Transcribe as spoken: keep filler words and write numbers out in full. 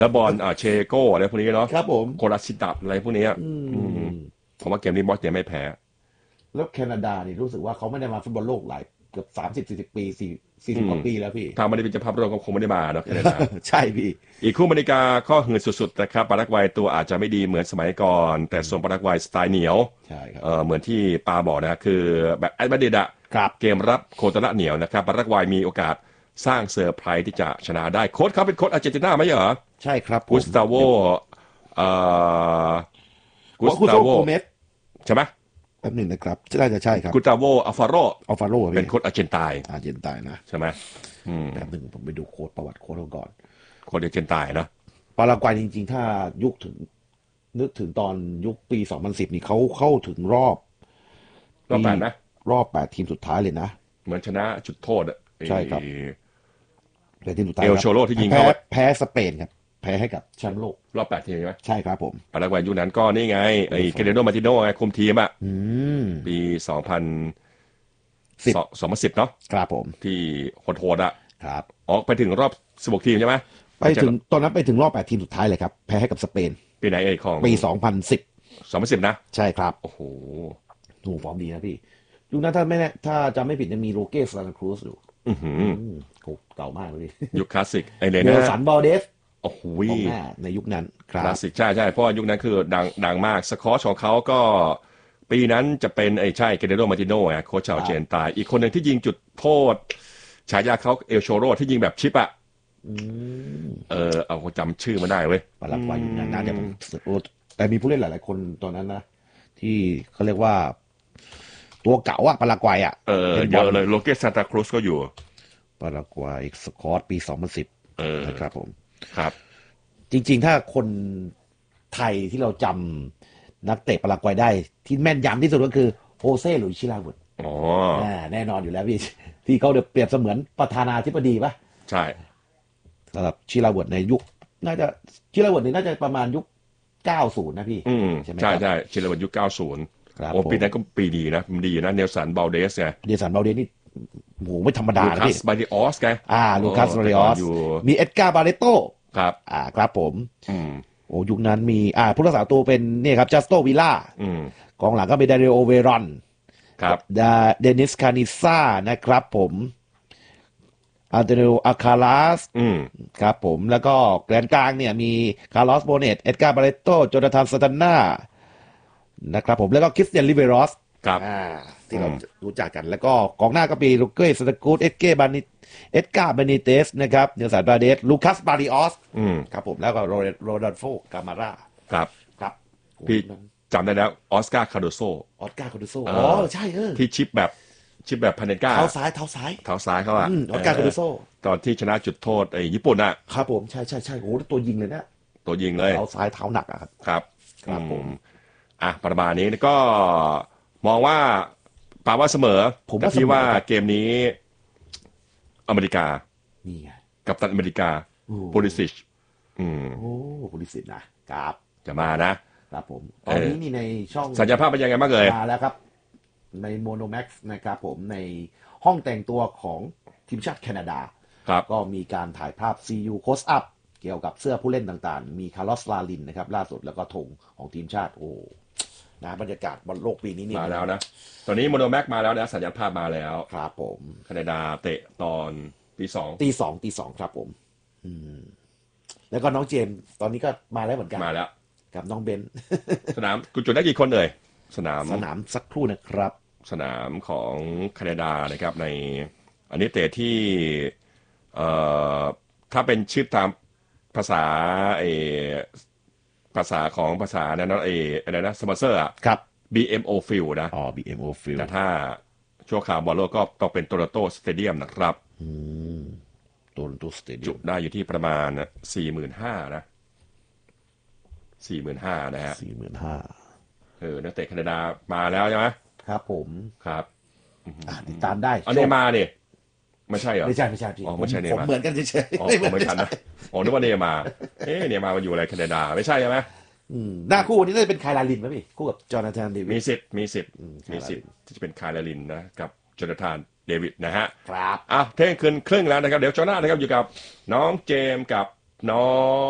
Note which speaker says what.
Speaker 1: แล้วบอลอ่าเชโก้อะไรพวกนี้เนาะ
Speaker 2: ครับผม
Speaker 1: โคลาซิดับอะไรพวกนี้
Speaker 2: อื
Speaker 1: อืม
Speaker 2: ม
Speaker 1: ผมว่าเกมนี้บอสเนี่ยไม่แพ้
Speaker 2: แล้วแคนาดานี่รู้สึกว่าเขาไม่ได้มาฟุตบอลโลกหลายเกือบสามสิบสี่สิบปีสี่สี่สิบ
Speaker 1: อืม
Speaker 2: กว่าปีแล้วพี่
Speaker 1: ถ้าไม่ได้เป็นเจ้าภาพโลกก็คงไม่ได้มาเนาะแคนาดา
Speaker 2: ใช่พี่
Speaker 1: อีกคู่อเมริกาข้อหืดสุดๆนะครับปารากวัยตัวอาจจะไม่ดีเหมือนสมัยก่อนแต่ส่วนปารากวัยสไตล์เหนียว
Speaker 2: ใช่ครับ
Speaker 1: เออเหมือนที่ปาบอกนะคือแบบแอดมาดริดอะ
Speaker 2: ครับ
Speaker 1: เกมรับโคตรละเหนียวนะครับปารากวัยมีโอกาสสร้างเซอร์ไพรส์ที่จะชนะได้โค้ชเขาเป็นโค้ชอาร์เจนตินาไหมเหรอ
Speaker 2: ใช่ครับผม
Speaker 1: กุสตาโวเอ่อกุส
Speaker 2: คุโซ
Speaker 1: ตาโว
Speaker 2: โกเมส
Speaker 1: ใช่ไหม
Speaker 2: แป๊บหนึ่งนะครับน่าจะใช่ครับ
Speaker 1: กุสตาโวอัลฟาโร
Speaker 2: อัลฟาโร
Speaker 1: เป็น
Speaker 2: พี่
Speaker 1: โค้ชอาร์เจนไตน์
Speaker 2: อาร์เจนตายนะ
Speaker 1: ใช่ไหมอืม
Speaker 2: แป๊บหนึ่งผมไปดูโค้ดประวัติโค้ดเขาก่อน
Speaker 1: โค้ชอาร์เจนไตน์นะ
Speaker 2: ปารากวัยจริงๆถ้ายุคถึงนึกถึงตอนยุคปีสองพันสิบนี่เขาเข้าถึงรอบปี
Speaker 1: รอบแปดนะ
Speaker 2: รอบแปดทีมสุดท้ายเลยนะ
Speaker 1: เหมือนชนะจุดโทษอะไอ้
Speaker 2: ใช่ครับแปดทีมสุดท้า
Speaker 1: เอ
Speaker 2: ยครับ
Speaker 1: ลโชโรที่ยิง
Speaker 2: แพ้
Speaker 1: เข้า
Speaker 2: แพ้สเปนครับแพ้ให้กับแชมป์โลก
Speaker 1: รอบแปดทีมใช่ไหม
Speaker 2: ใช่ครับผม
Speaker 1: ปารากวัยยุคนั้นก็นี่ไงไอ้เกเรโนมาติโนไงคุมทีมอะ
Speaker 2: อืม
Speaker 1: ปีสองพัน
Speaker 2: สิบ
Speaker 1: สองพันสิบเนาะ
Speaker 2: ครับผม
Speaker 1: ที่โหดๆอะ
Speaker 2: ครับ
Speaker 1: ออกไปถึงรอบสิบหกทีมใช่ไหม
Speaker 2: ไปถึงตอนนั้นไปถึงรอบแปดทีมสุดท้ายเลยครับแพ้ให้กับสเปน
Speaker 1: ปีไหนเอ่ยของ
Speaker 2: ปีสองพันสิบ
Speaker 1: สองพันสิบนะ
Speaker 2: ใช่ครับ
Speaker 1: โอ้โห
Speaker 2: โหฟอร์มดีนะพี่ยุคนั้นถ้าไม่แน่ถ้าจำไม่ผิดจะมีโรเกสซานตาครูซอยู่
Speaker 1: อือหือ
Speaker 2: อืมโหเก่ามากเลยพี่
Speaker 1: ยุคคลาสสิกไอ้เลย
Speaker 2: เน
Speaker 1: นะ
Speaker 2: ลสันบอลเดส
Speaker 1: โอ้โห
Speaker 2: กองหน้าในยุคนั้นครั
Speaker 1: คลา
Speaker 2: บ
Speaker 1: สสิกใช่ใช่เพราะว่ายุคนั้นคือดังดังมากสกอชของเขาก็ปีนั้นจะเป็นไอ้ใช่เกเรโนมาติโนไงโค้ชชาว
Speaker 2: ครับ
Speaker 1: เจนตายอีกคนหนึ่งที่ยิงจุดโทษฉายาเขาเอลโชโรที่ยิงแบบชิปอะ
Speaker 2: อืม
Speaker 1: เออเอาจำชื่อมาได้เว้ย
Speaker 2: ปารากวัยยุคนั้นน่าจะผมโอ้แต่มีผู้เล่นหลายๆคนตอนนั้นนะที่เขาเรียกว่าตัวเก่าอะปารากวัยอะ
Speaker 1: เออ
Speaker 2: เป็นบอล
Speaker 1: เยอะเลยโลเกสซานตาครูสก็อยู่
Speaker 2: ปารากวัยสกอตปีสองพันสิบ
Speaker 1: เออ
Speaker 2: นะครับผม
Speaker 1: ครับ
Speaker 2: จริงๆ ถ้าคนไทยที่เราจำนักเตะปารากวัยได้ที่แม่นยำที่สุดก็คือโฮเซ่หลุยส์ชิลาวุด
Speaker 1: อ๋อ
Speaker 2: อ่าแน่นอนอยู่แล้วพี่ที่เขาเปรียบเสมือนประธานาธิบดีป่ะ
Speaker 1: ใช่
Speaker 2: สำหรับชิลาวุดในยุคน่าจะชิลาวุดนี่น่าจะประมาณยุคเก้าสิบนะพี่
Speaker 1: อืม
Speaker 2: ใช่ไหม
Speaker 1: ใช่
Speaker 2: ครับ
Speaker 1: ใช่ชิลวันยุคเก้าสิบ
Speaker 2: ครับ
Speaker 1: โอ้
Speaker 2: ผม
Speaker 1: ปีนั้นก็ปีดีนะมันดีนะเนลสันบาลเดสไง
Speaker 2: เดสันเบลเดนนี่โหไม่ธรรมดา
Speaker 1: ลู
Speaker 2: นะพี่
Speaker 1: คัสบาดิออสไง
Speaker 2: อ่าลูคัสมาริออส
Speaker 1: แต่ก่อนอยู่
Speaker 2: มีเอ็ดการ์บาเลโต
Speaker 1: ครับ
Speaker 2: อ่าครับผม
Speaker 1: อืม
Speaker 2: โอ้ยุคนั้นมีอ่าผู้รักษาตัวเป็นเนี่ยครับจัสโตวิล่า
Speaker 1: อืม
Speaker 2: กองหลังก็เป็นดาริโอเวรอน
Speaker 1: ครับ
Speaker 2: ดาเดนิสคานิซ่านะครับผมอันเตโนอาคาลัส
Speaker 1: อืม
Speaker 2: ครับผมแล้วก็แกรนกลางเนี่ยมีคาร์ลอสโบเนตเอ็ดการ์บาเลโตโจนาธานซาตาน่านะครับผมแล้วก็คริสเตียนลิเวรอส
Speaker 1: ครับ
Speaker 2: อ่าที่เรา
Speaker 1: อืม
Speaker 2: รู้จักกันแล้วก็กองหน้าก็มีลูเกสสตากูดเอ็ดเกบานิเอ็ดการ์บานิเตสนะครับเนลสันบาเดสลูคัสบาริออส
Speaker 1: อืม
Speaker 2: ครับผมแล้วก็โรโรดันโฟกามาร่า
Speaker 1: ครับ
Speaker 2: ครับโอ้โห
Speaker 1: พี่จำได้แล้วออสการ์คาโดโซ
Speaker 2: ออสการ์คาร์โดโซ
Speaker 1: เอ
Speaker 2: อ๋อ
Speaker 1: อ
Speaker 2: ใช่เออ
Speaker 1: ที่ชิปแบบชิปแบบพาเนก้า
Speaker 2: เท้าซ้ายเท้าซ้าย
Speaker 1: เท้าซ้ายเขาอะ
Speaker 2: อืมออสการ์คาร์โดโซ
Speaker 1: ตอนที่ชนะจุดโทษไอ้ญี่ปุ่นอะ
Speaker 2: ครับผมใช่ใช่ใช่โอ้โหตัวยิงเลยนะ
Speaker 1: ตัวยิงเลย
Speaker 2: เท้าซ้ายเท้าหนักอะครับ
Speaker 1: ครับ
Speaker 2: ครับผม
Speaker 1: อืมอ่ะประมาณนี้ก็มองว่าปาว่าเสมอ
Speaker 2: ผม
Speaker 1: แต่
Speaker 2: ว่าเสมอ
Speaker 1: พี่ว่า
Speaker 2: ครับ
Speaker 1: เกมนี้อเมริกา
Speaker 2: นี่ไง
Speaker 1: กับตันอเมริกา
Speaker 2: โอ้
Speaker 1: โปลิสิชอืม
Speaker 2: โอ้บริสิทธิ์นะครับ
Speaker 1: จะมานะครับ
Speaker 2: ผมต
Speaker 1: เออ
Speaker 2: อนนี้นี่ในช่อง
Speaker 1: สัญญาภาพเป็นยังไงบ้างเอ่ย
Speaker 2: มาแล้วครับในโมโนแม็กซ์นะครับผมในห้องแต่งตัวของทีมชาติแคนาดา
Speaker 1: ครับ
Speaker 2: ก็มีการถ่ายภาพ ซี ยู Close Up เกี่ยวกับเสื้อผู้เล่นต่างๆ มีคาร์ลอสลาลินนะครับล่าสุดแล้วก็ธงของทีมชาติโอ้นะบรรยากาศบอลโลกปีนี้นี่
Speaker 1: มาแล้วนะ ตอนนี้โมโนแม็กมาแล้วนะสัญญาภาพมาแล้ว
Speaker 2: ครับผม
Speaker 1: แคนาดาเตะตอนตีสอง
Speaker 2: ตีสองตีสองครับผมอืมแล้วก็น้องเจมส์ตอนนี้ก็มาแล้วเหมือนกัน
Speaker 1: มาแล้ว
Speaker 2: กับน้องเบน
Speaker 1: สนามกุจุดได้กี่คนเอ่ยสนาม
Speaker 2: สนามสักครู่นะครับ
Speaker 1: สนามของแคนาดานะครับในอันนี้เตะที่เอ่อถ้าเป็นชื่อตามภาษาไอภาษาของภาษานั้นนะไออะไรนะสปอนเซอร์อะ
Speaker 2: ครับ
Speaker 1: บี เอ็ม โอ Field นะ
Speaker 2: อ๋อ บี เอ็ม โอ Field
Speaker 1: แต่ถ้าชั่วคราวบอลโลกก็ต้องเป็นโตโรโตสเตเดียมนะครับ
Speaker 2: อืมโตลอนโตสเตเดี
Speaker 1: จุ
Speaker 2: ยม
Speaker 1: ได้อยู่ที่ประมาณสี่หมื่นห้านะสี่หมื่นห้านะฮะ
Speaker 2: สี่หมื่นห้า
Speaker 1: เออนักเตะแคนาดามาแล้วใช่ไหม
Speaker 2: ครับผม
Speaker 1: ครับ
Speaker 2: อ่ะติดตามได้
Speaker 1: เอาเนย์มาร์เนี่ยไม่ใช่เหรอ
Speaker 2: ไม่ใช่ไม่ใช่พี่
Speaker 1: อ๋อ
Speaker 2: ผ
Speaker 1: ไม่
Speaker 2: ม
Speaker 1: ใช่เน
Speaker 2: ผ
Speaker 1: ย์
Speaker 2: ม
Speaker 1: มาร์
Speaker 2: เหมือนกันเฉย
Speaker 1: อ๋อ
Speaker 2: ๆไม่เหมื
Speaker 1: ผ
Speaker 2: อน
Speaker 1: มไม่ทันนะอ๋อนึกว่าเนย์มาร์เอ๊ะเนย์มาร์มันอยู่อะไรแคนาดาไม่ใช่ใช่ไหม
Speaker 2: อืมหน้าคู่วันนี้น่าจะเป็นไคลาลินไหมพี่คู่กับจอห์นาธานเดวิ
Speaker 1: มี
Speaker 2: ด
Speaker 1: สิทธิ์มีสิทธิ์
Speaker 2: อืม
Speaker 1: มีสิทธิ์ที่จะเป็นคายลาลินนะกับโจนาธานเดวิดนะฮะ
Speaker 2: ครับ
Speaker 1: อ่ะเที่ยงคืนครึ่งแล้วนะครับเดี๋ยวจอหน้านะครับอยู่กับน้องเจมส์กับน้อง